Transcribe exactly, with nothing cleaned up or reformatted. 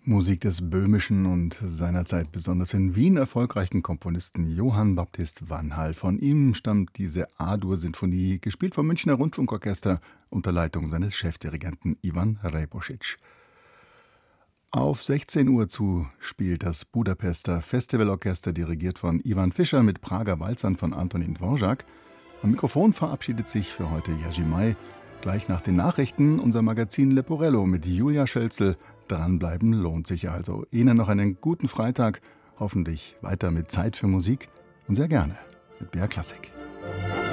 Musik des böhmischen und seinerzeit besonders in Wien erfolgreichen Komponisten Johann Baptist Vanhal. Von ihm stammt diese A-Dur-Sinfonie, gespielt vom Münchner Rundfunkorchester unter Leitung seines Chefdirigenten Ivan Rebosic. Auf sechzehn Uhr zu spielt das Budapester Festivalorchester, dirigiert von Ivan Fischer, mit Prager Walzern von Antonin Dvorak. Am Mikrofon verabschiedet sich für heute Jerzy May. Gleich nach den Nachrichten unser Magazin Leporello mit Julia Schölzel. Dranbleiben lohnt sich also. Ihnen noch einen guten Freitag, hoffentlich weiter mit Zeit für Musik und sehr gerne mit B R Klassik.